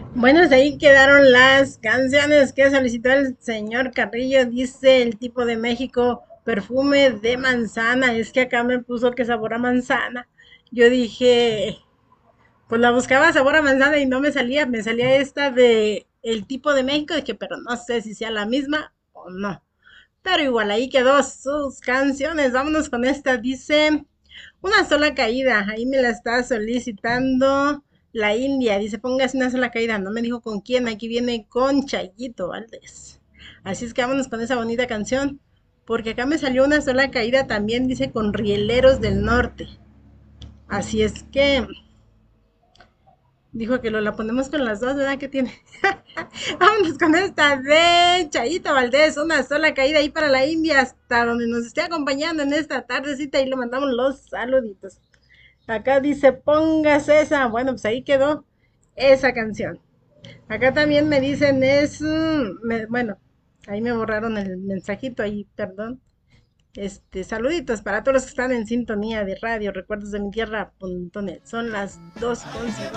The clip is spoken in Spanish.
Bueno, pues ahí quedaron las canciones que solicitó el señor Carrillo. Dice el tipo de México, perfume de manzana. Es que acá me puso que sabor a manzana. Yo dije, pues la buscaba sabor a manzana y no me salía. Me salía esta de el tipo de México. Dije, pero no sé si sea la misma o no. Pero igual ahí quedó sus canciones. Vámonos con esta. Dice, una sola caída. Ahí me la está solicitando la India. Dice, póngase una sola caída. No me dijo con quién. Aquí viene con Chayito Valdés. Así es que vámonos con esa bonita canción. Porque acá me salió una sola caída también. Dice con Rieleros del Norte. Así es que dijo que lo la ponemos con las dos, ¿verdad? ¿Qué tiene? Vámonos con esta de Chayito Valdés, una sola caída ahí para la India, hasta donde nos esté acompañando en esta tardecita y le mandamos los saluditos. Acá dice, póngase esa. Bueno, pues ahí quedó esa canción. Acá también me dicen es, bueno, ahí me borraron el mensajito ahí, perdón. Saluditos para todos los que están en sintonía de radio, recuerdos de mi tierra.net. Son las 2:50.